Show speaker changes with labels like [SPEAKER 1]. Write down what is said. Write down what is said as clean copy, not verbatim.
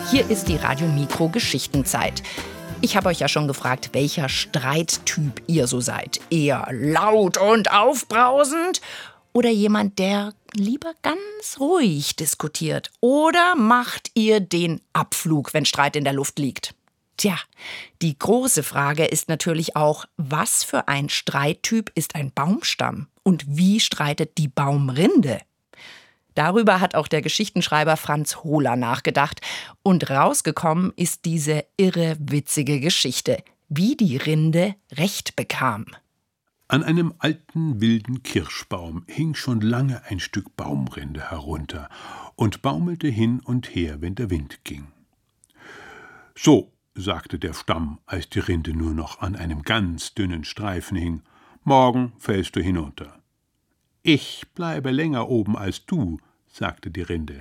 [SPEAKER 1] Hier ist die Radio Mikro Geschichtenzeit. Ich habe euch ja schon gefragt, welcher Streittyp ihr so seid. Eher laut und aufbrausend oder jemand, der lieber ganz ruhig diskutiert? Oder macht ihr den Abflug, wenn Streit in der Luft liegt? Tja, die große Frage ist natürlich auch, was für ein Streittyp ist ein Baumstamm? Und wie streitet die Baumrinde? Darüber hat auch der Geschichtenschreiber Franz Hohler nachgedacht. Und rausgekommen ist diese irre witzige Geschichte, wie die Rinde Recht bekam.
[SPEAKER 2] An einem alten, wilden Kirschbaum hing schon lange ein Stück Baumrinde herunter und baumelte hin und her, wenn der Wind ging. »So«, sagte der Stamm, als die Rinde nur noch an einem ganz dünnen Streifen hing, »morgen fällst du hinunter.« »Ich bleibe länger oben als du«, sagte die Rinde.